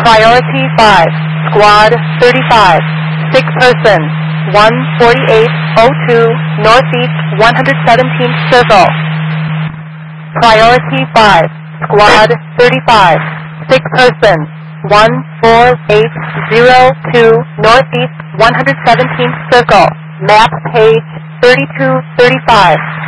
Priority 5, Squad 35, 6 persons, 14802 Northeast 117th Circle. Priority 5, Squad 35, 6 persons, 14802 Northeast 117th Circle. Map page 3235.